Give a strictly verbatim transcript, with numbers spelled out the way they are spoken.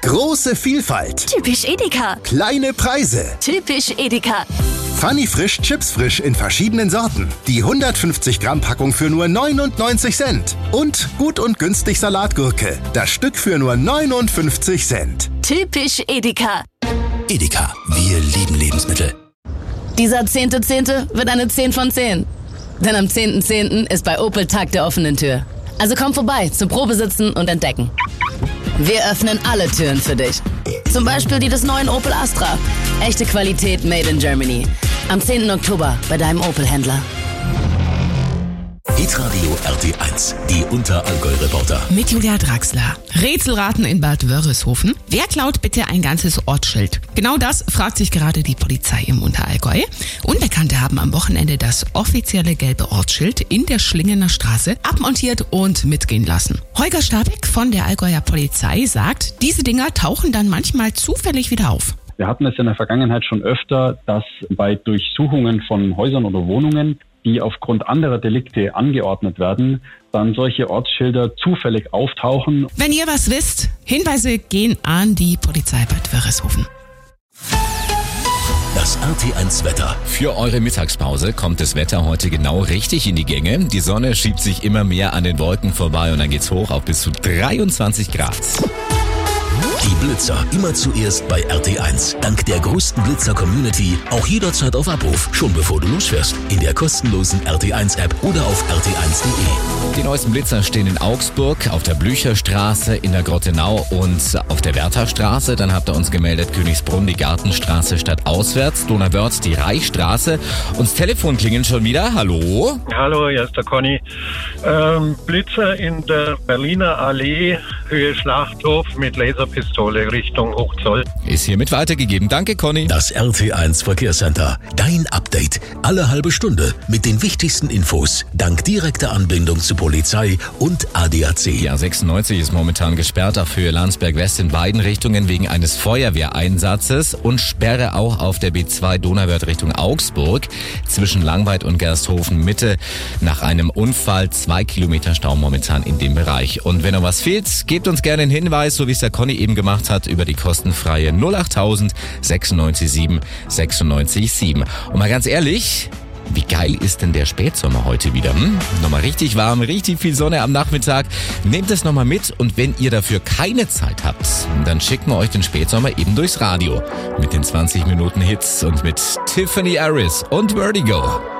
Große Vielfalt. Typisch Edeka. Kleine Preise. Typisch Edeka. Funny Frisch Chips Frisch in verschiedenen Sorten. Die hundertfünfzig Gramm Packung für nur neunundneunzig Cent. Und gut und günstig Salatgurke. Das Stück für nur neunundfünfzig Cent. Typisch Edeka. Edeka, wir lieben Lebensmittel. Dieser zehnte Zehnte wird eine zehn von zehn. Denn am zehnten Zehnten ist bei Opel Tag der offenen Tür. Also komm vorbei zum Probesitzen und Entdecken. Wir öffnen alle Türen für dich. Zum Beispiel die des neuen Opel Astra. Echte Qualität made in Germany. Am zehnten Oktober bei deinem Opel-Händler. Hitradio R T eins, die Unterallgäu-Reporter. Mit Julia Draxler. Rätselraten in Bad Wörishofen. Wer klaut bitte ein ganzes Ortsschild? Genau das fragt sich gerade die Polizei im Unterallgäu. Unbekannte haben am Wochenende das offizielle gelbe Ortsschild in der Schlingener Straße abmontiert und mitgehen lassen. Holger Stabeck von der Allgäuer Polizei sagt, diese Dinger tauchen dann manchmal zufällig wieder auf. Wir hatten es in der Vergangenheit schon öfter, dass bei Durchsuchungen von Häusern oder Wohnungen, die aufgrund anderer Delikte angeordnet werden, dann solche Ortsschilder zufällig auftauchen. Wenn ihr was wisst, Hinweise gehen an die Polizei Bad Wörishofen. Das R T eins Wetter. Für eure Mittagspause kommt das Wetter heute genau richtig in die Gänge. Die Sonne schiebt sich immer mehr an den Wolken vorbei und dann geht's hoch auf bis zu dreiundzwanzig Grad. Die Blitzer immer zuerst bei R T eins. Dank der größten Blitzer-Community auch jederzeit auf Abruf, schon bevor du losfährst. In der kostenlosen R T eins App oder auf r t eins punkt de. Die neuesten Blitzer stehen in Augsburg, auf der Blücherstraße, in der Grottenau und auf der Wertherstraße. Dann habt ihr uns gemeldet, Königsbrunn, die Gartenstraße stadtauswärts, Donauwörth, die Reichstraße. Und das Telefon klingelt schon wieder. Hallo? Hallo, hier ist der Conny. Ähm, Blitzer in der Berliner Allee, Höhe Schlachthof mit Laserpistole Richtung Hochzoll. Ist hiermit weitergegeben. Danke, Conny. Das R T eins Verkehrscenter. Dein Update. Alle halbe Stunde mit den wichtigsten Infos. Dank direkter Anbindung zu Polizei und A D A C. Die A sechsundneunzig ist momentan gesperrt auf Höhe Landsberg West in beiden Richtungen wegen eines Feuerwehreinsatzes und Sperre auch auf der B zwei Donauwörth Richtung Augsburg zwischen Langweid und Gersthofen Mitte. Nach einem Unfall zwei Kilometer Stau momentan in dem Bereich. Und wenn noch was fehlt, gebt uns gerne einen Hinweis, so wie es der Conny eben gemacht hat, über die kostenfreie null achttausend sechsundneunzig sieben sechsundneunzig sieben. Und mal ganz ehrlich, wie geil ist denn der Spätsommer heute wieder? Hm? Nochmal richtig warm, richtig viel Sonne am Nachmittag. Nehmt es nochmal mit und wenn ihr dafür keine Zeit habt, dann schicken wir euch den Spätsommer eben durchs Radio. Mit den zwanzig Minuten Hits und mit Tiffany Harris und Vertigo.